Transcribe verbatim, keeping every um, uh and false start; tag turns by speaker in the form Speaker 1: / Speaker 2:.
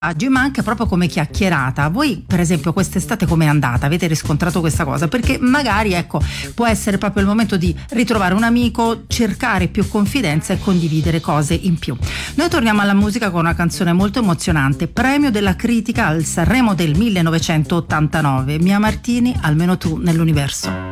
Speaker 1: ma anche proprio come chiacchierata. Voi per esempio quest'estate com'è andata? Avete riscontrato questa cosa? Perché magari ecco può essere proprio il momento di ritrovare un amico, cercare più confidenza e condividere cose in più. Noi torniamo alla musica con una canzone molto emozionante, premio della critica al Sanremo del millenovecentottantanove, Mia Martini, Almeno tu nell'universo.